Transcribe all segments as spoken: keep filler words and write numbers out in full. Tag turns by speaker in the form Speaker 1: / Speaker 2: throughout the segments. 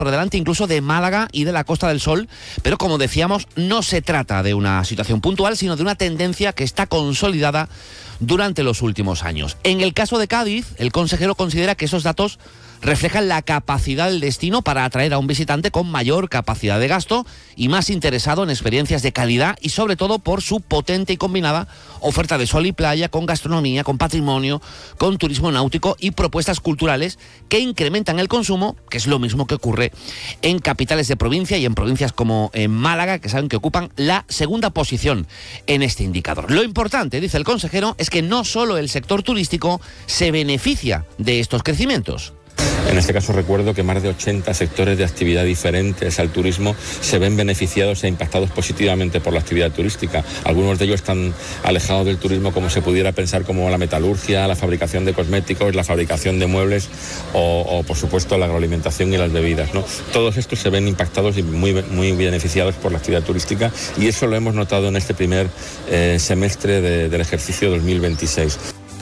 Speaker 1: por delante incluso de Málaga y de la Costa del Sol, pero como decíamos, no se trata de una situación puntual, sino de una tendencia que está consolidada durante los últimos años. En el caso de Cádiz, el consejero considera que esos datos reflejan la capacidad del destino para atraer a un visitante con mayor capacidad de gasto y más interesado en experiencias de calidad y sobre todo por su potente y combinada oferta de sol y playa, con gastronomía, con patrimonio, con turismo náutico y propuestas culturales que incrementan el consumo, que es lo mismo que ocurre en capitales de provincia y en provincias como en Málaga, que saben que ocupan la segunda posición en este indicador. Lo importante, dice el consejero, es que no solo el sector turístico se beneficia de estos crecimientos.
Speaker 2: En este caso recuerdo que más de ochenta sectores de actividad diferentes al turismo se ven beneficiados e impactados positivamente por la actividad turística. Algunos de ellos están alejados del turismo, como se pudiera pensar, como la metalurgia, la fabricación de cosméticos, la fabricación de muebles o, o por supuesto la agroalimentación y las bebidas, ¿no? Todos estos se ven impactados y muy, muy beneficiados por la actividad turística, y eso lo hemos notado en este primer eh, semestre de, del ejercicio dos mil veintiséis.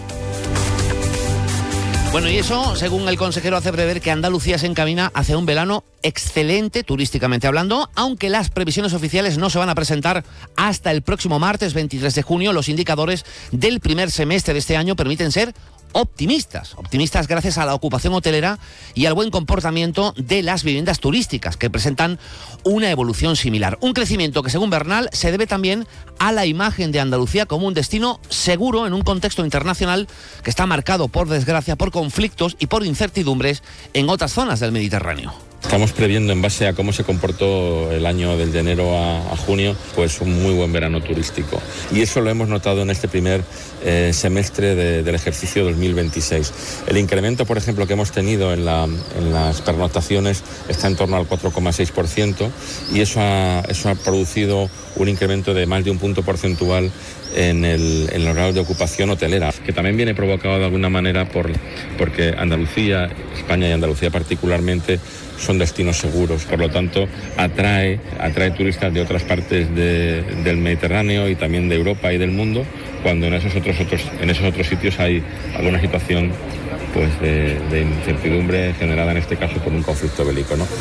Speaker 1: Bueno, y eso, según el consejero, hace prever que Andalucía se encamina hacia un verano excelente, turísticamente hablando, aunque las previsiones oficiales no se van a presentar hasta el próximo martes veintitrés de junio. Los indicadores del primer semestre de este año permiten ser optimistas, optimistas gracias a la ocupación hotelera y al buen comportamiento de las viviendas turísticas, que presentan una evolución similar. Un crecimiento que, según Bernal, se debe también a la imagen de Andalucía como un destino seguro en un contexto internacional que está marcado, por desgracia, por conflictos y por incertidumbres en otras zonas del Mediterráneo.
Speaker 2: Estamos previendo, en base a cómo se comportó el año del de enero a, a junio, pues un muy buen verano turístico. Y eso lo hemos notado en este primer eh, semestre de, del ejercicio dos mil veintiséis. El incremento, por ejemplo, que hemos tenido en, la, en las pernoctaciones está en torno al cuatro coma seis por ciento, y eso ha, eso ha producido un incremento de más de un punto porcentual en el, en los grados de ocupación hotelera, que también viene provocado de alguna manera por, porque Andalucía, España y Andalucía particularmente, son destinos seguros, por lo tanto atrae, atrae turistas de otras partes de, del Mediterráneo y también de Europa y del mundo, cuando en esos otros, otros, en esos otros sitios hay alguna situación pues de, de incertidumbre generada en este caso por un conflicto bélico, ¿no?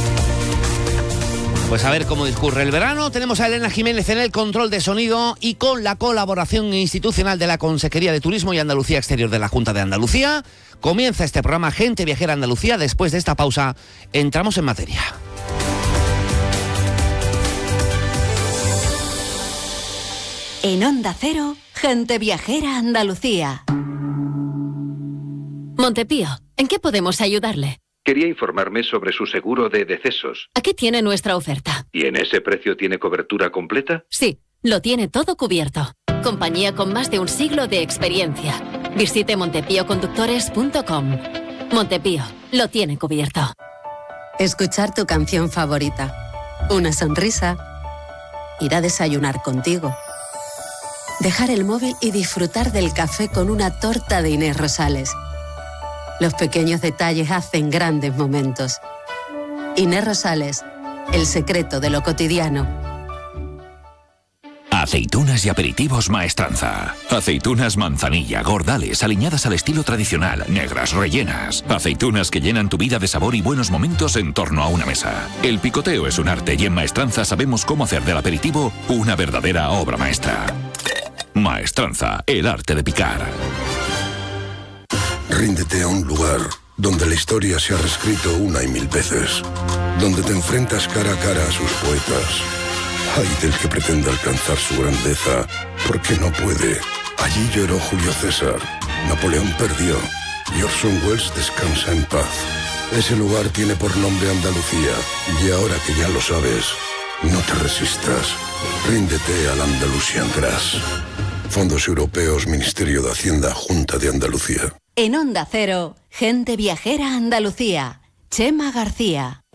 Speaker 1: Pues a ver cómo discurre el verano. Tenemos a Elena Jiménez en el control de sonido, y con la colaboración institucional de la Consejería de Turismo y Andalucía Exterior de la Junta de Andalucía, comienza este programa Gente Viajera Andalucía. Después de esta pausa, entramos en materia.
Speaker 3: En Onda Cero, Gente Viajera Andalucía.
Speaker 4: Montepío, ¿en qué podemos ayudarle?
Speaker 5: Quería informarme sobre su seguro de decesos.
Speaker 4: Aquí tiene nuestra oferta.
Speaker 5: ¿Y en ese precio tiene cobertura completa?
Speaker 4: Sí, lo tiene todo cubierto. Compañía con más de un siglo de experiencia. Visite montepío conductores punto com. Montepío, lo tiene cubierto.
Speaker 6: Escuchar tu canción favorita. Una sonrisa. Ir a desayunar contigo. Dejar el móvil y disfrutar del café con una torta de Inés Rosales. Los pequeños detalles hacen grandes momentos. Inés Rosales, el secreto de lo cotidiano.
Speaker 7: Aceitunas y aperitivos Maestranza. Aceitunas manzanilla, gordales, aliñadas al estilo tradicional, negras, rellenas. Aceitunas que llenan tu vida de sabor y buenos momentos en torno a una mesa. El picoteo es un arte, y en Maestranza sabemos cómo hacer del aperitivo una verdadera obra maestra. Maestranza, el arte de picar.
Speaker 8: Ríndete a un lugar donde la historia se ha reescrito una y mil veces, donde te enfrentas cara a cara a sus poetas. Ay del que pretenda alcanzar su grandeza, porque no puede. Allí lloró Julio César, Napoleón perdió, y Orson Welles descansa en paz. Ese lugar tiene por nombre Andalucía, y ahora que ya lo sabes, no te resistas. Ríndete al Andalusian Grass. Fondos Europeos, Ministerio de Hacienda, Junta de Andalucía.
Speaker 3: En Onda Cero, Gente Viajera Andalucía. Chema García.